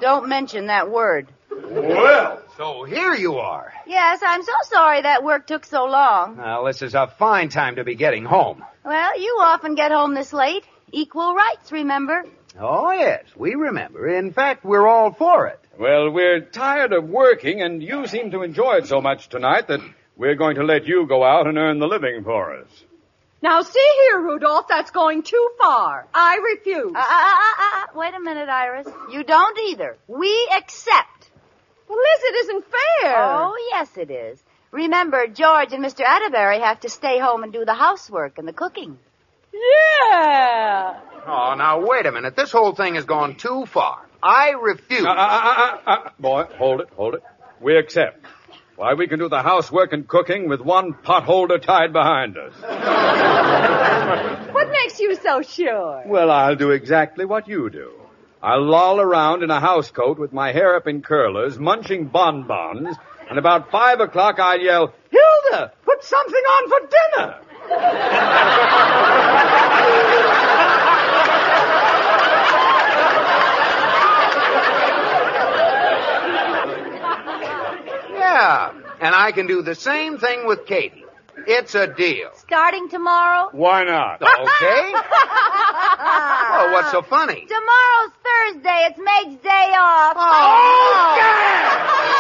Don't mention that word. Well, so here you are. Yes, I'm so sorry that work took so long. Well, this is a fine time to be getting home. Well, you often get home this late. Equal rights, remember? Oh, yes, we remember. In fact, we're all for it. Well, we're tired of working, and you seem to enjoy it so much tonight that we're going to let you go out and earn the living for us. Now, see here, Rudolph, that's going too far. I refuse. Wait a minute, Iris. You don't either. We accept. Well, Liz, it isn't fair. Oh, yes, it is. Remember, George and Mr. Atterbury have to stay home and do the housework and the cooking. Yeah. Oh, now, wait a minute. This whole thing has gone too far. I refuse. Boy, hold it. We accept. Why, we can do the housework and cooking with one potholder tied behind us. What makes you so sure? Well, I'll do exactly what you do. I'll loll around in a housecoat with my hair up in curlers, munching bonbons, and about 5 o'clock I'll yell, "Hilda, put something on for dinner!" Yeah, and I can do the same thing with Katie. It's a deal. Starting tomorrow? Why not? Okay. Oh, what's so funny? Tomorrow's Thursday. It's Meg's day off. Oh,